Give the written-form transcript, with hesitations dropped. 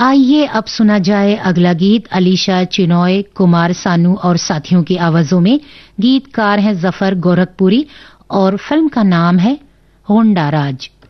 आइए अब सुना जाए अगला गीत अलीशा चिनॉय, कुमार सानू और साथियों की आवाजों में। गीतकार हैं जफर गोरखपुरी और फिल्म का नाम है होंडा राज।